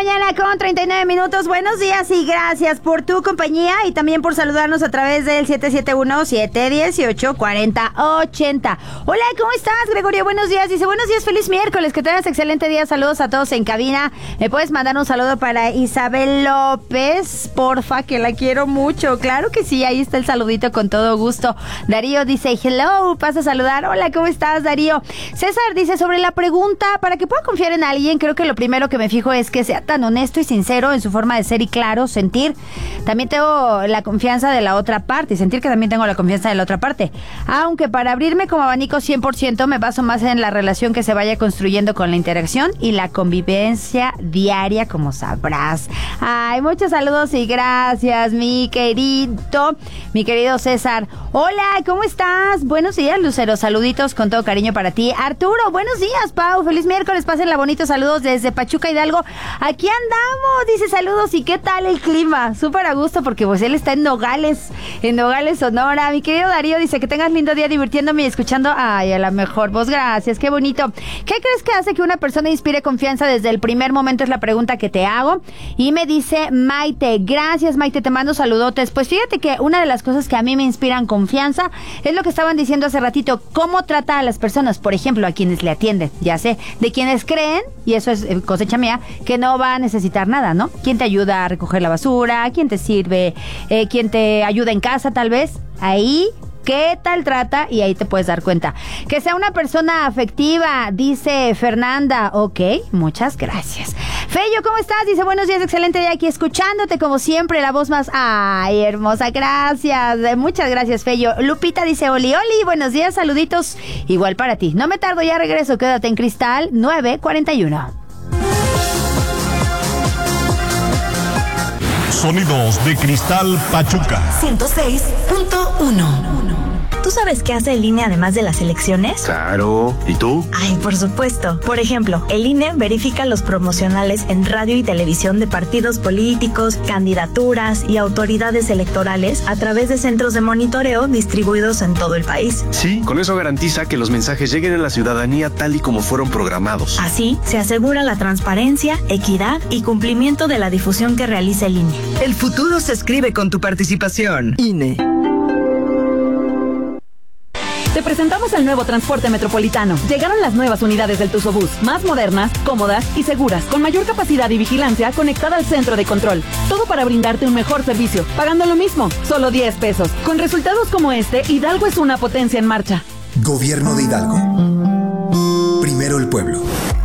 mañana con 39 minutos. Buenos días y gracias por tu compañía y también por saludarnos a través del 771-718-4080. Hola, ¿cómo estás, Gregorio? Buenos días. Dice, buenos días, feliz miércoles, que tengas excelente día. Saludos a todos en cabina. ¿Me puedes mandar un saludo para Isabel López? Porfa, que la quiero mucho. Claro que sí, ahí está el saludito con todo gusto. Darío dice, hello, pasa a saludar. Hola, ¿cómo estás, Darío? César dice, sobre la pregunta, para que pueda confiar en alguien, creo que lo primero que me fijo es que sea tan honesto y sincero en su forma de ser y claro, sentir. También tengo la confianza de la otra parte y sentir que también tengo la confianza de la otra parte. Aunque para abrirme como abanico 100% me baso más en la relación que se vaya construyendo con la interacción y la convivencia diaria, como sabrás. Ay, muchos saludos y gracias, mi querido César. Hola, ¿cómo estás? Buenos días, Lucero. Saluditos con todo cariño para ti. Arturo, buenos días, Pau. Feliz miércoles. Pásenla bonito. Saludos desde Pachuca, Hidalgo. Aquí andamos, dice saludos. ¿Y qué tal el clima? Súper a gusto porque pues él está en Nogales, Sonora. Mi querido Darío dice que tengas lindo día divirtiéndome y escuchando. Ay, a la mejor voz, gracias, qué bonito. ¿Qué crees que hace que una persona inspire confianza desde el primer momento? Es la pregunta que te hago. Y me dice Maite, gracias Maite, te mando saludotes. Pues fíjate que una de las cosas que a mí me inspiran confianza es lo que estaban diciendo hace ratito, cómo trata a las personas, por ejemplo, a quienes le atienden, ya sé, de quienes creen, y eso es cosecha mía, que no va a necesitar nada, ¿no? ¿Quién te ayuda a recoger la basura? ¿Quién te sirve? ¿Quién te ayuda en casa, tal vez? Ahí, ¿qué tal trata? Y ahí te puedes dar cuenta. Que sea una persona afectiva, dice Fernanda. Ok, muchas gracias. Feyo, ¿cómo estás? Dice, buenos días, excelente día aquí escuchándote como siempre, la voz más... Ay, hermosa, gracias. Muchas gracias, Feyo. Lupita dice, oli, buenos días, saluditos. Igual para ti. No me tardo, ya regreso. Quédate en Cristal 941. Sonidos de Cristal Pachuca 106.1. ¿Tú sabes qué hace el INE además de las elecciones? Claro. ¿Y tú? Ay, por supuesto. Por ejemplo, el INE verifica los promocionales en radio y televisión de partidos políticos, candidaturas y autoridades electorales a través de centros de monitoreo distribuidos en todo el país. Sí, con eso garantiza que los mensajes lleguen a la ciudadanía tal y como fueron programados. Así, se asegura la transparencia, equidad y cumplimiento de la difusión que realiza el INE. El futuro se escribe con tu participación. INE. Te presentamos el nuevo transporte metropolitano. Llegaron las nuevas unidades del Tuzobús, más modernas, cómodas y seguras, con mayor capacidad y vigilancia conectada al centro de control. Todo para brindarte un mejor servicio, pagando lo mismo, solo 10 pesos. Con resultados como este, Hidalgo es una potencia en marcha. Gobierno de Hidalgo. Primero el pueblo.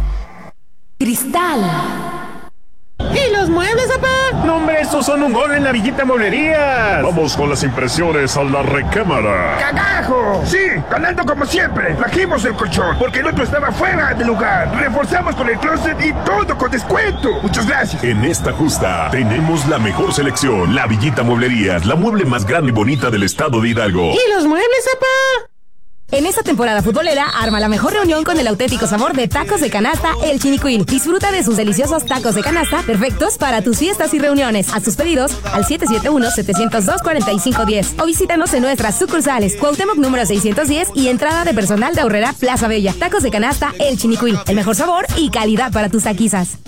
Cristal. ¿Y los muebles, papá? No, hombre, estos son un gol en la Villita Mueblerías. Vamos con las impresiones a la recámara. ¡Cagajo! Sí, ganando como siempre. Trajimos el colchón, porque el otro estaba fuera de lugar. Reforzamos con el closet y todo con descuento. Muchas gracias. En esta justa, tenemos la mejor selección. La Villita Mueblerías, la mueble más grande y bonita del estado de Hidalgo. ¿Y los muebles, papá? En esta temporada futbolera, arma la mejor reunión con el auténtico sabor de tacos de canasta El Chinicuil. Disfruta de sus deliciosos tacos de canasta, perfectos para tus fiestas y reuniones. Haz tus pedidos al 771-702-4510 o visítanos en nuestras sucursales Cuauhtémoc número 610 y entrada de personal de Aurrera Plaza Bella. Tacos de canasta El Chinicuil, el mejor sabor y calidad para tus taquizas.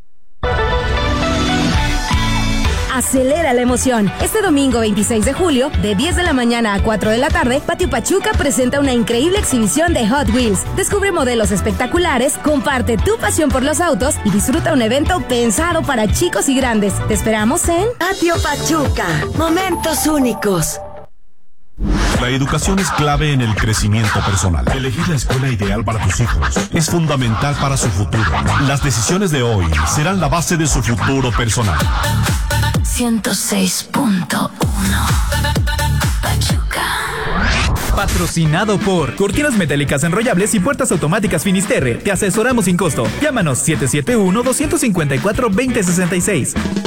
Acelera la emoción. Este domingo 26 de julio, de 10 de la mañana a 4 de la tarde, Patio Pachuca presenta una increíble exhibición de Hot Wheels. Descubre modelos espectaculares, comparte tu pasión por los autos y disfruta un evento pensado para chicos y grandes. Te esperamos en Patio Pachuca. Momentos únicos. La educación es clave en el crecimiento personal. Elegir la escuela ideal para tus hijos es fundamental para su futuro. Las decisiones de hoy serán la base de su futuro personal. 106.1 Pachuca. Patrocinado por Cortinas Metálicas Enrollables y Puertas Automáticas Finisterre. Te asesoramos sin costo. Llámanos 771-254-2066.